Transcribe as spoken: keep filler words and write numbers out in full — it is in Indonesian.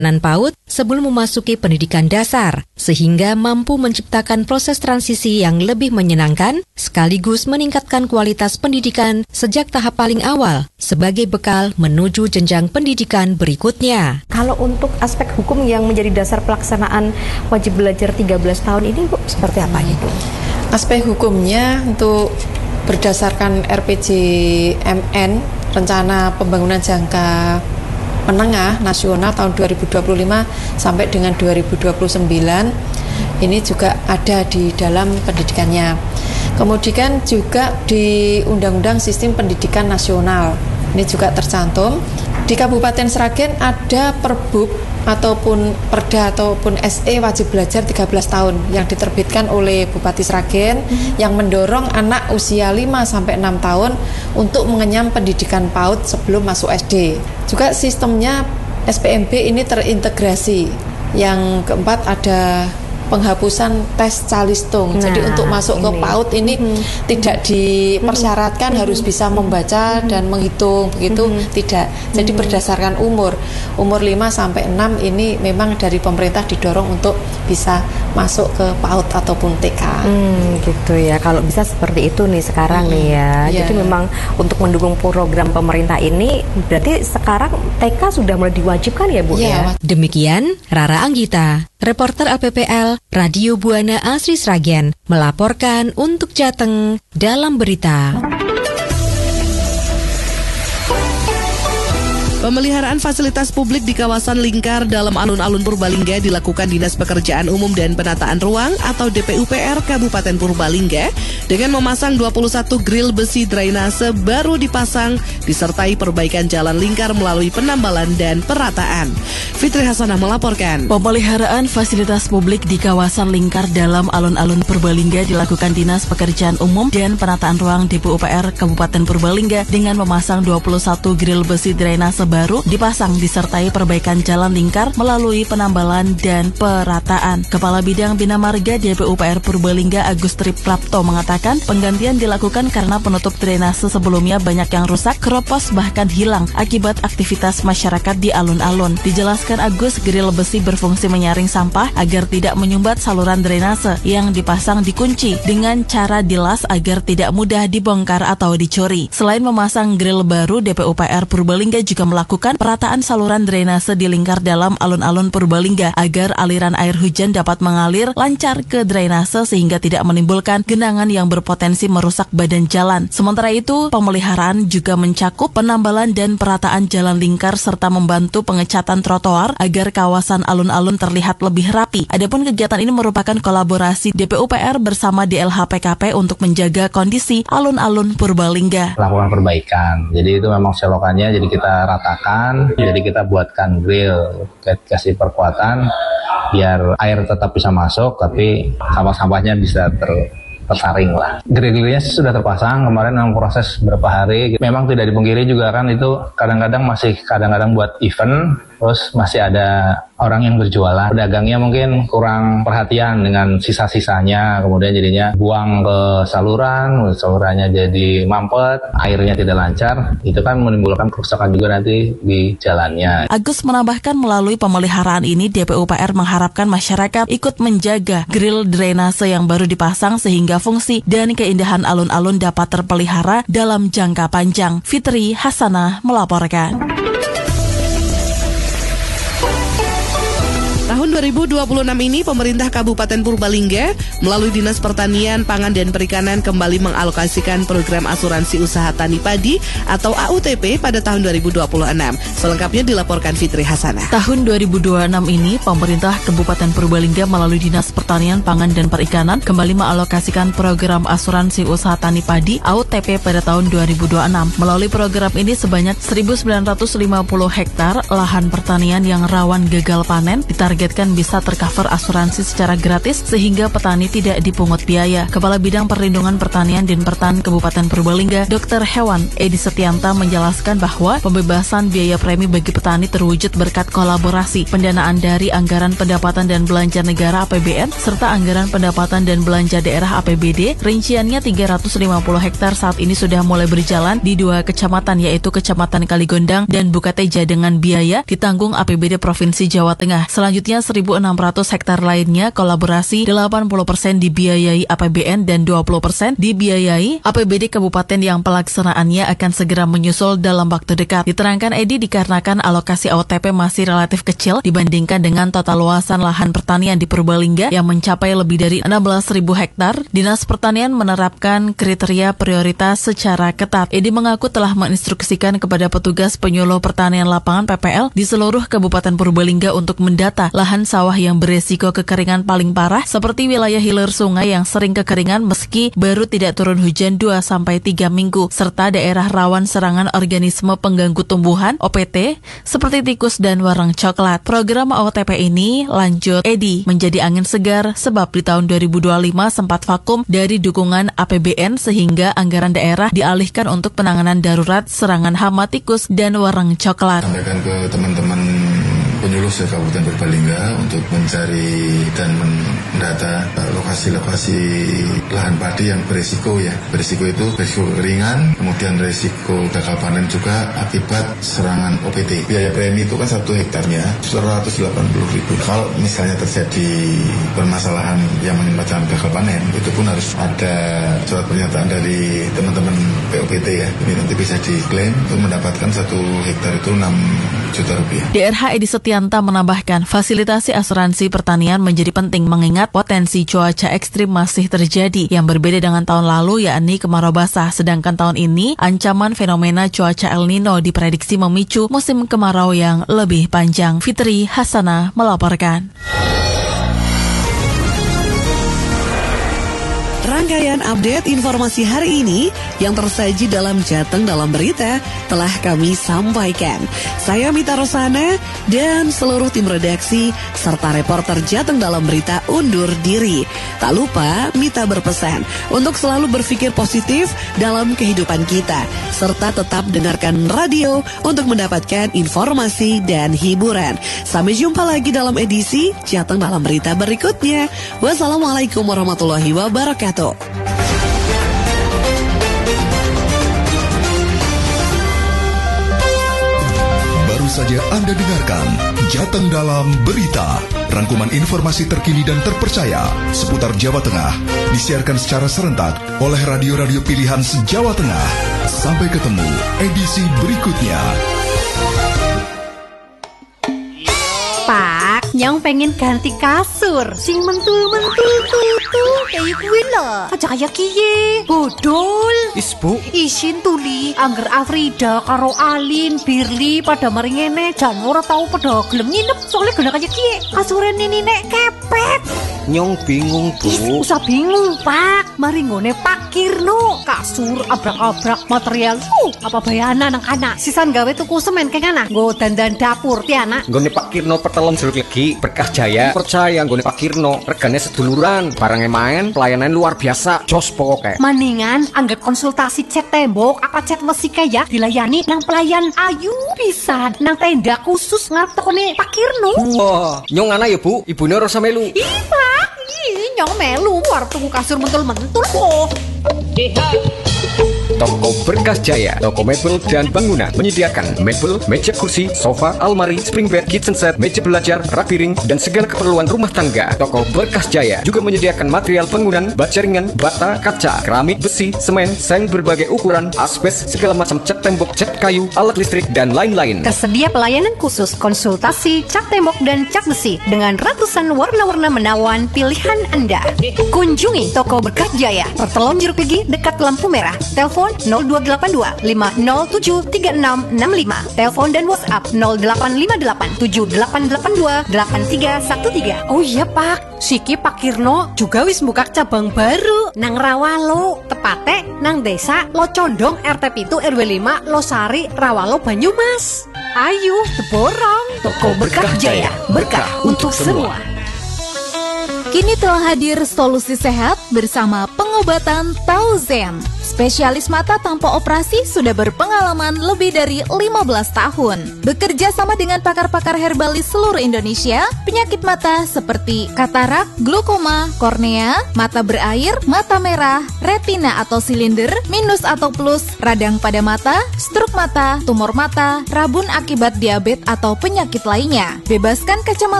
PAUD sebelum memasuki pendidikan dasar, sehingga mampu menciptakan proses transisi yang lebih menyenangkan, sekaligus meningkatkan kualitas pendidikan sejak tahap paling awal, sebagai bekal menuju jenjang pendidikan berikutnya. Kalau untuk aspek hukum yang menjadi dasar pelaksanaan wajib belajar tiga belas tahun ini, Bu, seperti apa itu? Aspek hukumnya untuk berdasarkan R P J M N, Rencana Pembangunan Jangka Menengah Nasional tahun dua ribu dua puluh lima sampai dengan dua ribu dua puluh sembilan, ini juga ada di dalam pendidikannya. Kemudian juga di Undang-Undang Sistem Pendidikan Nasional, ini juga tercantum. Di Kabupaten Sragen ada Perbub ataupun Perda ataupun S E wajib belajar tiga belas tahun yang diterbitkan oleh Bupati Sragen, hmm. yang mendorong anak usia lima sampai enam tahun untuk mengenyam pendidikan PAUD sebelum masuk S D. Juga sistemnya S P M B ini terintegrasi. Yang keempat ada penghapusan tes calistung. Nah, jadi untuk masuk ini. ke PAUD ini hmm. tidak dipersyaratkan hmm. harus bisa membaca hmm. dan menghitung, begitu hmm. tidak. Jadi hmm. berdasarkan umur, umur lima sampai enam ini memang dari pemerintah didorong untuk bisa masuk ke PAUD ataupun T K. Hmm, gitu ya. Kalau bisa seperti itu nih sekarang hmm. nih ya. Yeah. Jadi memang untuk mendukung program pemerintah ini, berarti sekarang T K sudah mulai diwajibkan ya, Bu yeah. ya. Demikian Rara Anggita, reporter A P P L Radio Buana Asri Sragen, melaporkan untuk Jateng dalam berita. Pemeliharaan fasilitas publik di kawasan lingkar dalam alun-alun Purbalingga dilakukan Dinas Pekerjaan Umum dan Penataan Ruang atau D P U P R Kabupaten Purbalingga dengan memasang dua puluh satu grill besi drainase baru dipasang disertai perbaikan jalan lingkar melalui penambalan dan perataan. Fitri Hasanah melaporkan. Pemeliharaan fasilitas publik di kawasan lingkar dalam alun-alun Purbalingga dilakukan Dinas Pekerjaan Umum dan Penataan Ruang D P U P R Kabupaten Purbalingga dengan memasang dua puluh satu grill besi drainase baru dipasang disertai perbaikan jalan lingkar melalui penambalan dan perataan. Kepala Bidang Bina Marga D P U P R Purbalingga Agus Triplapto mengatakan penggantian dilakukan karena penutup drainase sebelumnya banyak yang rusak, keropos bahkan hilang akibat aktivitas masyarakat di alun-alun. Dijelaskan Agus, grill besi berfungsi menyaring sampah agar tidak menyumbat saluran drainase yang dipasang dikunci dengan cara dilas agar tidak mudah dibongkar atau dicuri. Selain memasang grill baru, D P U P R Purbalingga juga melakukan melakukan perataan saluran drainase di lingkar dalam alun-alun Purbalingga agar aliran air hujan dapat mengalir lancar ke drainase sehingga tidak menimbulkan genangan yang berpotensi merusak badan jalan. Sementara itu, pemeliharaan juga mencakup penambalan dan perataan jalan lingkar serta membantu pengecatan trotoar agar kawasan alun-alun terlihat lebih rapi. Adapun kegiatan ini merupakan kolaborasi D P U P R bersama D L H P K P untuk menjaga kondisi alun-alun Purbalingga. Lakukan perbaikan. Jadi itu memang selokannya jadi kita rata. Jadi kita buatkan grill, kasih perkuatan biar air tetap bisa masuk, tapi sampah-sampahnya bisa ter tersaring lah. Grill-grillnya sudah terpasang kemarin dalam proses beberapa hari. Memang tidak dipungkiri juga kan itu kadang-kadang masih kadang-kadang buat event, terus masih ada orang yang berjualan. Pedagangnya mungkin kurang perhatian dengan sisa-sisanya, kemudian jadinya buang ke saluran, salurannya jadi mampet, airnya tidak lancar. Itu kan menimbulkan kerusakan juga nanti di jalannya. Agus menambahkan melalui pemeliharaan ini D P U P R mengharapkan masyarakat ikut menjaga grill drainase yang baru dipasang sehingga fungsi dan keindahan alun-alun dapat terpelihara dalam jangka panjang. Fitri Hasanah melaporkan. Tahun dua ribu dua puluh enam ini, pemerintah Kabupaten Purbalingga melalui Dinas Pertanian, Pangan dan Perikanan kembali mengalokasikan program asuransi usaha tani padi atau A U T P pada tahun dua ribu dua puluh enam. Selengkapnya dilaporkan Fitri Hasanah. Tahun dua ribu dua puluh enam ini, pemerintah Kabupaten Purbalingga melalui Dinas Pertanian, Pangan dan Perikanan kembali mengalokasikan program asuransi usaha tani padi A U T P pada tahun dua ribu dua puluh enam. Melalui program ini sebanyak seribu sembilan ratus lima puluh hektar lahan pertanian yang rawan gagal panen ditargetkan ditargetkan bisa tercover asuransi secara gratis sehingga petani tidak dipungut biaya. Kepala Bidang Perlindungan Pertanian Dinpertan Kabupaten Purbalingga, Dokter Hewan Edi Setianta menjelaskan bahwa pembebasan biaya premi bagi petani terwujud berkat kolaborasi pendanaan dari anggaran pendapatan dan belanja negara A P B N serta anggaran pendapatan dan belanja daerah A P B D. Rinciannya tiga ratus lima puluh hektar saat ini sudah mulai berjalan di dua kecamatan yaitu Kecamatan Kaligondang dan Bukateja dengan biaya ditanggung A P B D Provinsi Jawa Tengah. Selanjutnya seribu enam ratus hektar lainnya kolaborasi delapan puluh persen dibiayai A P B N dan dua puluh persen dibiayai A P B D kabupaten yang pelaksanaannya akan segera menyusul dalam waktu dekat. Diterangkan Edi dikarenakan alokasi O T P masih relatif kecil dibandingkan dengan total luasan lahan pertanian di Purbalingga yang mencapai lebih dari enam belas ribu hektar. Dinas Pertanian menerapkan kriteria prioritas secara ketat. Edi mengaku telah menginstruksikan kepada petugas penyuluh pertanian lapangan P P L di seluruh Kabupaten Purbalingga untuk mendata lahan sawah yang beresiko kekeringan paling parah seperti wilayah hilir sungai yang sering kekeringan meski baru tidak turun hujan dua sampai tiga minggu serta daerah rawan serangan organisme pengganggu tumbuhan O P T seperti tikus dan warang coklat. Program O T P ini, lanjut Edi, menjadi angin segar sebab di tahun dua ribu dua puluh lima sempat vakum dari dukungan A P B N sehingga anggaran daerah dialihkan untuk penanganan darurat serangan hama tikus dan warang coklat. Sampaikan ke teman-teman penyuluh se-Kabupaten Purbalingga untuk mencari dan mendata lokasi-lokasi lahan padi yang berisiko ya. Berisiko itu berisiko kekeringan, kemudian berisiko gagal panen juga akibat serangan O P T. Biaya premi itu kan satu hektarnya seratus delapan puluh ribu. Kalau misalnya terjadi permasalahan yang menyebabkan gagal panen, itu pun harus ada surat pernyataan dari teman-teman P O P T ya. Ini nanti bisa diklaim untuk mendapatkan satu hektar itu enam juta rupiah. D R H Edi Setianta menambahkan, fasilitasi asuransi pertanian menjadi penting mengingat potensi cuaca ekstrim masih terjadi yang berbeda dengan tahun lalu yakni kemarau basah. Sedangkan tahun ini ancaman fenomena cuaca El Nino diprediksi memicu musim kemarau yang lebih panjang. Fitri Hasanah melaporkan. Rangkaian update informasi hari ini yang tersaji dalam Jateng Dalam Berita telah kami sampaikan. Saya Mita Rosana dan seluruh tim redaksi serta reporter Jateng Dalam Berita undur diri. Tak lupa Mita berpesan untuk selalu berpikir positif dalam kehidupan kita serta tetap dengarkan radio untuk mendapatkan informasi dan hiburan. Sampai jumpa lagi dalam edisi Jateng Dalam Berita berikutnya. Wassalamualaikum warahmatullahi wabarakatuh. Baru saja Anda dengarkan Jateng Dalam Berita, rangkuman informasi terkini dan terpercaya seputar Jawa Tengah, disiarkan secara serentak oleh radio-radio pilihan se-Jawa Tengah. Sampai ketemu edisi berikutnya. Pak, nyong pengen ganti kasur sing mentul-mentul tuh kayak gue lah. Aja kayak kiye bodol. Is bu, isin tuli angger Afrida karo Alin Birli pada maringene jan ora tau pada gelem nginep soalnya gena kayak kiye kasure nini nek kepet. nyong bingung bu. Is, usah bingung pak, mari ngone Pak Kirno kasur abrak-abrak material uh, apa bayana nang kana sisan gawe tuku semen kengana nggo dandan dapur tiana Nggone Pak Kirno pertelon jeruk legi Berkah Jaya. Percaya nggone Pak Kirno regane seduluran, barangnya main, pelayanan luar biasa, jos pokoknya. Maningan anggar konsultasi cat tembok apa cat besi kaya dilayani nang pelayan ayu pisan nang tenda khusus ngarep tokone Pak Kirno. Wah, nyong ana ya bu, ibune Rosa melu. Ih pak, ih nyong melu war tuku kasur mentul-mentul kok. Toko Berkah Jaya, toko mebel dan bangunan menyediakan mebel, meja kursi, sofa, almari, spring bed, kitchen set, meja belajar, rak piring, dan segala keperluan rumah tangga. Toko Berkah Jaya juga menyediakan material bangunan, baja ringan, bata, kaca, keramik, besi, semen, seng berbagai ukuran, asbes, segala macam cat tembok, cat kayu, alat listrik, dan lain-lain. Tersedia pelayanan khusus konsultasi cat tembok dan cat besi dengan ratusan warna-warna menawan pilihan Anda. Kunjungi Toko Berkah Jaya, Pertelon Jeruk Legi dekat lampu merah. Telepon nol dua delapan dua lima nol tujuh tiga enam enam lima. Telepon dan WhatsApp nol delapan lima delapan tujuh delapan delapan dua delapan tiga satu tiga. Oh iya Pak, siki Pak Kirno juga wis buka cabang baru nang Rawalo, tepate nang desa Locondong R T pitu R W lima Losari Rawalo Banyumas. Ayo, deborong. Toko Berkah Jaya, berkah untuk semua. Kini telah hadir solusi sehat bersama pengobatan Tauzen. Spesialis mata tanpa operasi sudah berpengalaman lebih dari lima belas tahun. Bekerja sama dengan pakar-pakar herbalis seluruh Indonesia, penyakit mata seperti katarak, glaukoma, kornea, mata berair, mata merah, retina atau silinder, minus atau plus, radang pada mata, stroke mata, tumor mata, rabun akibat diabetes atau penyakit lainnya. Bebaskan kacamata